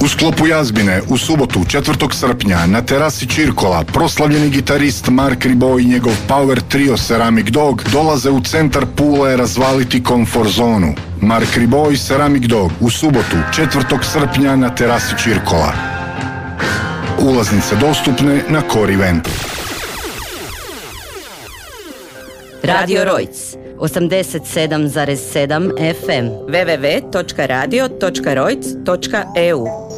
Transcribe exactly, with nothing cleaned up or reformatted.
U sklopu Jazbine u subotu četvrtog srpnja na terasi Čirkola proslavljeni gitarist Mark Ribot i njegov power trio Ceramic Dog dolaze u centar Pule razvaliti komfort zonu. Mark Ribot i Ceramic Dog u subotu četvrtog srpnja na terasi Čirkola. Ulaznice dostupne na Core Eventu. Radio Rojc osamdeset sedam zarez sedam F M w w w točka radio točka rojc točka e u